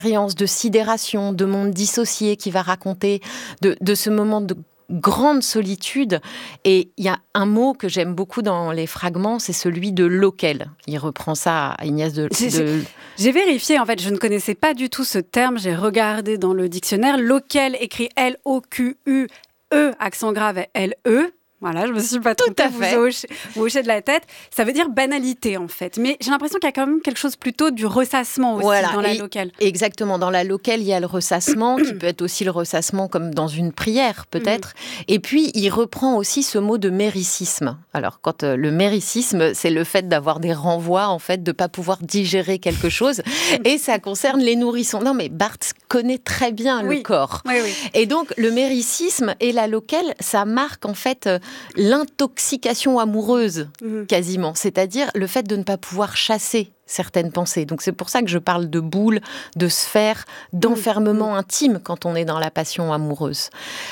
de sidération, de monde dissocié qui va raconter de ce moment de grande solitude. Et il y a un mot que j'aime beaucoup dans les fragments, c'est celui de loquel. Il reprend ça à Ignace de... J'ai vérifié, en fait, je ne connaissais pas du tout ce terme, j'ai regardé dans le dictionnaire. Loquel, écrit L-O-Q-U-E, accent grave L-E. Voilà, je me suis pas trompée, vous hochez de la tête. Ça veut dire banalité, en fait. Mais j'ai l'impression qu'il y a quand même quelque chose plutôt du ressassement aussi dans la locale. Exactement, dans la locale, il y a le ressassement, qui peut être aussi le ressassement comme dans une prière, peut-être. Et puis, il reprend aussi ce mot de méricisme. Alors, quand le méricisme, c'est le fait d'avoir des renvois, en fait, de pas pouvoir digérer quelque chose. Et ça concerne les nourrissons. Non, mais Barthes connaît très bien le corps. Oui. Et donc, le méricisme et la locale, ça marque, en fait, l'intoxication amoureuse, quasiment. C'est-à-dire le fait de ne pas pouvoir chasser certaines pensées. Donc c'est pour ça que je parle de boule, de sphère, d'enfermement intime quand on est dans la passion amoureuse.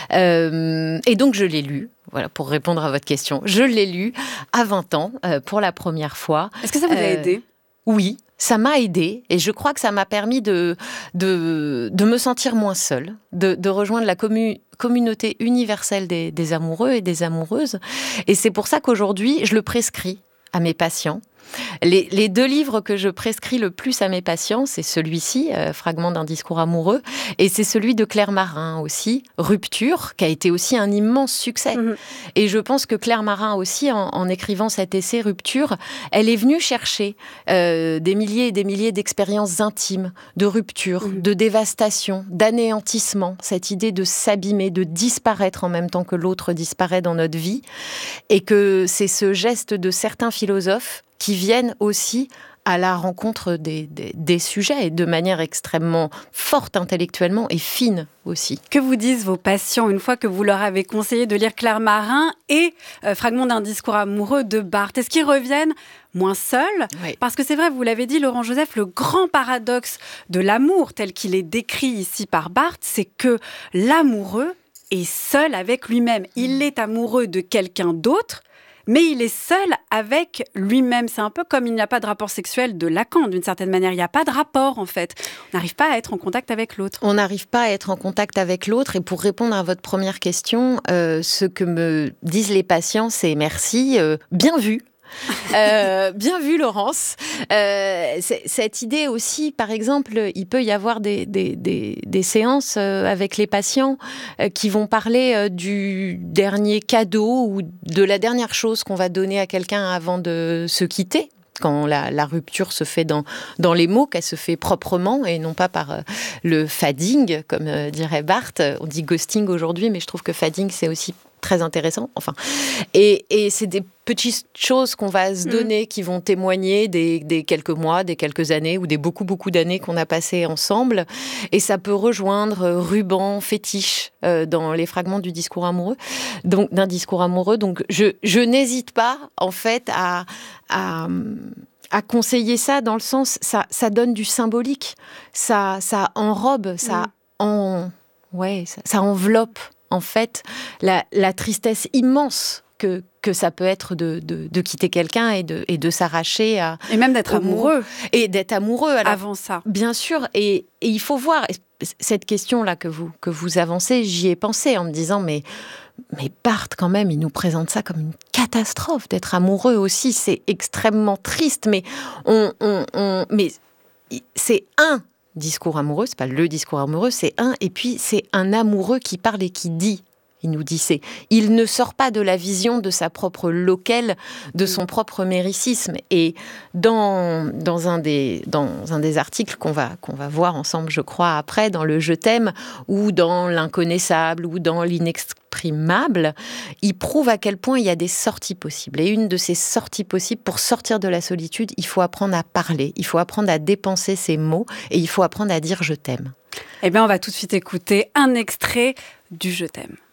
Et donc je l'ai lu, voilà, pour répondre à votre question. Je l'ai lu à 20 ans, pour la première fois. Est-ce que ça vous a aidé ? Oui, ça m'a aidée et je crois que ça m'a permis de me sentir moins seule, de rejoindre la communauté universelle des amoureux et des amoureuses. Et c'est pour ça qu'aujourd'hui, je le prescris à mes patients. Les 2 livres que je prescris le plus à mes patients, c'est celui-ci, Fragment d'un discours amoureux, et c'est celui de Claire Marin aussi, Rupture, qui a été aussi un immense succès. Et je pense que Claire Marin aussi, en écrivant cet essai Rupture, elle est venue chercher des milliers et des milliers d'expériences intimes, de rupture, de dévastation, d'anéantissement, cette idée de s'abîmer, de disparaître en même temps que l'autre disparaît dans notre vie, et que c'est ce geste de certains philosophes qui viennent aussi à la rencontre des sujets, et de manière extrêmement forte intellectuellement et fine aussi. Que vous disent vos patients une fois que vous leur avez conseillé de lire Claire Marin et Fragment d'un discours amoureux de Barthes ? Est-ce qu'ils reviennent moins seuls ? Oui. Parce que c'est vrai, vous l'avez dit, Laurent Joseph, le grand paradoxe de l'amour tel qu'il est décrit ici par Barthes, c'est que l'amoureux est seul avec lui-même. Il est amoureux de quelqu'un d'autre, mais il est seul avec lui-même. C'est un peu comme il n'y a pas de rapport sexuel de Lacan, d'une certaine manière. Il n'y a pas de rapport, en fait. On n'arrive pas à être en contact avec l'autre. On n'arrive pas à être en contact avec l'autre. Et pour répondre à votre première question, ce que me disent les patients, c'est merci, bien vu. Bien vu, Laurence. Cette idée aussi, par exemple, il peut y avoir des séances avec les patients qui vont parler du dernier cadeau ou de la dernière chose qu'on va donner à quelqu'un avant de se quitter. Quand la rupture se fait dans les mots, qu'elle se fait proprement et non pas par le fading, comme dirait Barthes. On dit ghosting aujourd'hui, mais je trouve que fading, c'est aussi très intéressant. Enfin, et c'est des petites choses qu'on va se donner qui vont témoigner des quelques mois, des quelques années ou des beaucoup d'années qu'on a passées ensemble. Et ça peut rejoindre ruban, fétiche dans les fragments du discours amoureux, donc d'un discours amoureux. Donc je n'hésite pas en fait à conseiller ça dans le sens ça donne du symbolique, ça enrobe, ça enveloppe en fait la tristesse immense que ça peut être de quitter quelqu'un et de s'arracher à... Et même d'être amoureux. Et d'être amoureux. Alors, avant ça. Bien sûr. Et il faut voir, cette question-là que vous avancez, j'y ai pensé en me disant, mais Barthes, quand même, il nous présente ça comme une catastrophe, d'être amoureux aussi. C'est extrêmement triste, mais mais c'est un discours amoureux, c'est pas le discours amoureux, c'est un, et puis c'est un amoureux qui parle et qui dit. Il nous dit, il ne sort pas de la vision de sa propre loquelle, de son propre méricisme. Et dans un des articles qu'on va voir ensemble, je crois, après, dans le Je t'aime, ou dans l'inconnaissable, ou dans l'inexprimable, il prouve à quel point il y a des sorties possibles. Et une de ces sorties possibles, pour sortir de la solitude, il faut apprendre à parler, il faut apprendre à dépenser ses mots, et il faut apprendre à dire « je t'aime ». Eh bien, on va tout de suite écouter un extrait du Je t'aime.